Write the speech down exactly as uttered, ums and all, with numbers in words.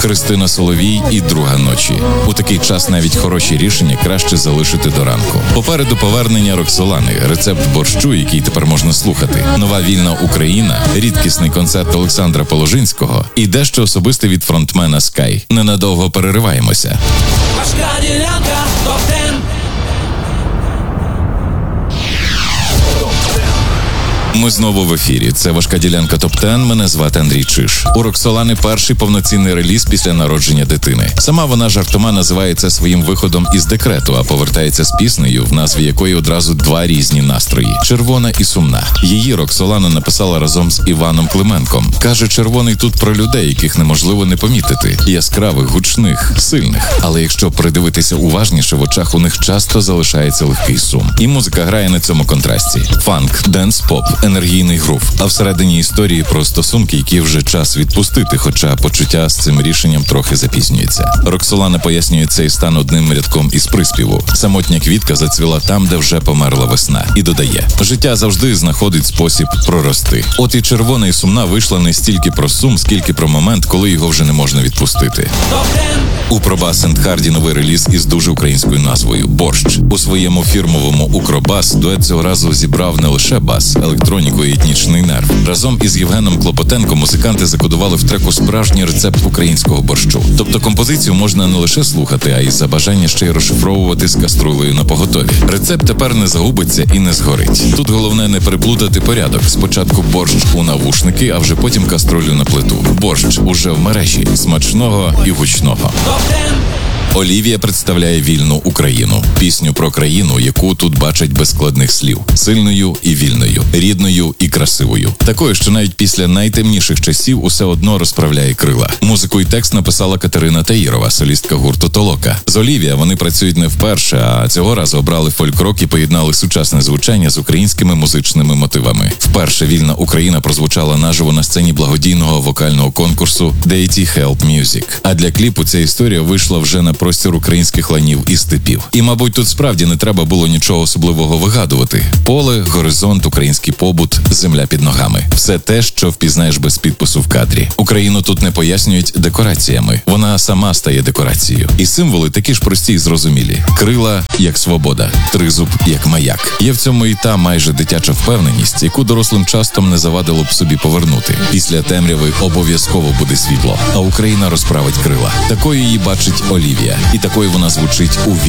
Христина Соловій і «Друга ночі». У такий час навіть хороші рішення краще залишити до ранку. Попереду повернення Роксолани, рецепт борщу, який тепер можна слухати, нова вільна Україна, рідкісний концерт Олександра Положинського і дещо особисте від фронтмена Sky. Ненадовго перериваємося. Важка ділянка, топ-десять. Ми знову в ефірі. Це важка ділянка топ-десять. Мене звати Андрій Чиш. У Роксолани перший повноцінний реліз після народження дитини. Сама вона жартома називає це своїм виходом із декрету, а повертається з піснею, в назві якої одразу два різні настрої – червона і сумна. Її Роксолана написала разом з Іваном Клименком. Каже, червоний тут про людей, яких неможливо не помітити. Яскравих, гучних, сильних. Але якщо придивитися уважніше, в очах у них часто залишається легкий сум. І музика грає на цьому контрасті. Фанк, денс-поп, енергійний грув, а всередині історії про стосунки, які вже час відпустити, хоча почуття з цим рішенням трохи запізнюється. Роксолана пояснює цей стан одним рядком із приспіву. Самотня квітка зацвіла там, де вже померла весна. І додає, життя завжди знаходить спосіб прорости. От і червона і сумна вийшла не стільки про сум, скільки про момент, коли його вже не можна відпустити. У Пробас енд Харді новий реліз із дуже українською назвою «Борщ». У своєму фірмовому «Укробас» дует цього разу зібрав не лише бас, електроніку і етнічний нерв. Разом із Євгеном Клопотенко музиканти закодували в треку справжній рецепт українського борщу. Тобто композицію можна не лише слухати, а й за бажання ще й розшифровувати з каструлею на поготові. Рецепт тепер не загубиться і не згорить. Тут головне не переплутати порядок. Спочатку борщ у навушники, а вже потім каструлю на плиту. Борщ уже в мережі. Смачного і гучного. Олівія представляє вільну Україну. Пісню про країну, яку тут бачать без складних слів. Сильною і вільною, рідною і красивою. Такою, що навіть після найтемніших часів усе одно розправляє крила. Музику і текст написала Катерина Таїрова, солістка гурту «Толока». З Олівія вони працюють не вперше, а цього разу обрали фольк-рок і поєднали сучасне звучання з українськими музичними мотивами. Вперше вільна Україна прозвучала наживо на сцені благодійного вокального конкурсу Deity Help Music. А для кліпу ця історія вийшла вже на простір українських ланів і степів. І, мабуть, тут справді не треба було нічого особливого вигадувати. Поле, горизонт, український побут, земля під ногами. Все те, що впізнаєш без підпису в кадрі. Україну тут не пояснюють декораціями. Вона сама стає декорацією. І символи такі ж прості й зрозумілі. Крила – як свобода, тризуб – як маяк. Є в цьому і та майже дитяча впевненість, яку дорослим частом не завадило б собі повернути. Після темряви обов'язково буде світло, а Україна розправить крила. Такою її бачить Олівія. І такою вона звучить у